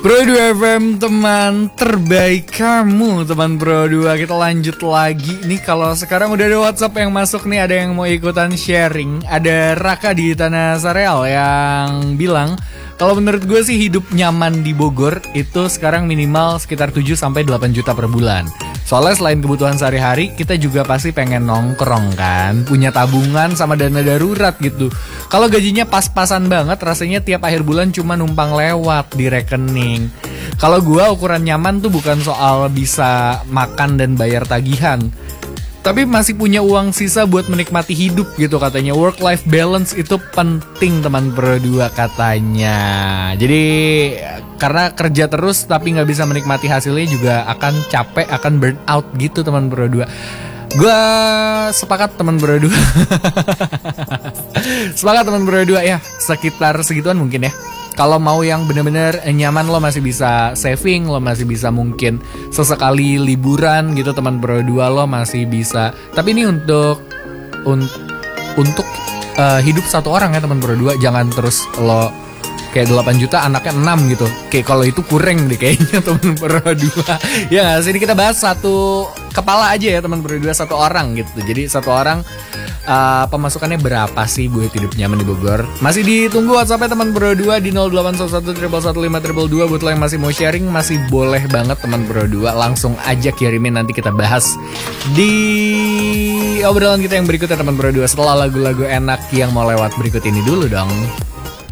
Pro 2 FM, teman terbaik kamu, teman Pro 2. Kita lanjut lagi nih. Kalau sekarang udah ada WhatsApp yang masuk nih, ada yang mau ikutan sharing. Ada Raka di Tanah Sareal yang bilang, kalau menurut gue sih hidup nyaman di Bogor itu sekarang minimal sekitar 7-8 juta per bulan. Soalnya selain kebutuhan sehari-hari, kita juga pasti pengen nongkrong kan, punya tabungan sama dana darurat gitu. Kalau gajinya pas-pasan banget, rasanya tiap akhir bulan cuma numpang lewat di rekening. Kalau gue ukuran nyaman tuh bukan soal bisa makan dan bayar tagihan, tapi masih punya uang sisa buat menikmati hidup gitu katanya. Work-life balance itu penting, teman Pro 2 katanya. Jadi karena kerja terus tapi gak bisa menikmati hasilnya juga akan capek, akan burn out gitu, teman Pro 2. Gue sepakat, teman Pro 2. Sepakat, teman Pro 2 ya. Sekitar segituan mungkin ya. Kalau mau yang bener-bener nyaman, lo masih bisa saving, lo masih bisa mungkin sesekali liburan gitu, teman Pro 2, lo masih bisa. Tapi ini untuk hidup satu orang ya, teman Pro 2. Jangan terus lo kayak 8 juta anaknya 6 gitu. Kayak kalau itu kurang deh kayaknya, teman Pro 2. Ya gak, sini kita bahas satu kepala aja ya, teman Pro 2, satu orang gitu. Jadi satu orang pemasukannya berapa sih buat hidup nyaman di Bogor? Masih ditunggu WhatsApp-nya teman Pro 2 di 0811 115 buat lo yang masih mau sharing, masih boleh banget, teman Pro 2. Langsung aja kirimin, nanti kita bahas di obrolan kita yang berikutnya, teman Pro 2, setelah lagu-lagu enak yang mau lewat berikut ini dulu dong.